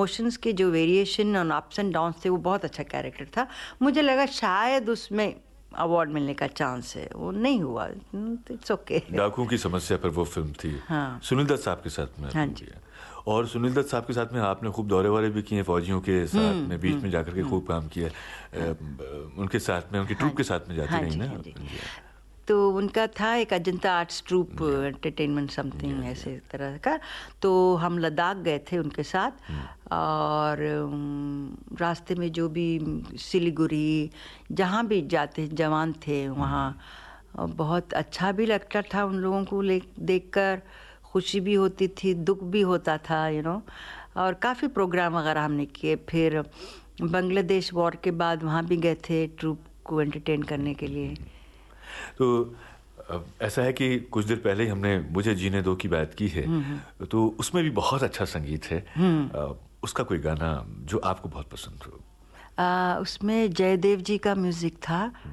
Emotions के जो variation और अप्स एंड डाउन्स थे वो बहुत अच्छा कैरेक्टर था। मुझे लगा शायद उसमें अवार्ड मिलने का चांस है, वो नहीं हुआ। It's okay. डाकुओं की समस्या पर वो फिल्म थी। हाँ। सुनील दत्त साहब के साथ में हाँ आपने जी। किया, और सुनील दत्त साहब के साथ में आपने खूब दौरे वारे भी किए फौजियों के साथ में, बीच में जाकर के खूब काम किया। उनके साथ में, उनकी ट्रूप के साथ में जाती रही ना। हाँ जी। तो उनका था एक Ajanta arts troop entertainment something ऐसे तरह का। तो हम लद्दाख गए थे उनके साथ, और रास्ते में जो भी सिलीगुड़ी जहाँ भी जाते जवान थे वहाँ बहुत अच्छा भी लगता था उन लोगों को देखकर। खुशी भी होती थी, दुख भी होता था, और काफ़ी प्रोग्राम वगैरह हमने किए। फिर बांग्लादेश वॉर के बाद वहाँ भी गए थे ट्रूप को एंटरटेन करने के लिए। तो ऐसा है कि कुछ देर पहले ही हमने मुझे जीने दो की बात की है, तो उसमें भी बहुत अच्छा संगीत है। उसका कोई गाना जो आपको बहुत पसंद हो? उसमें जयदेव जी का म्यूज़िक था,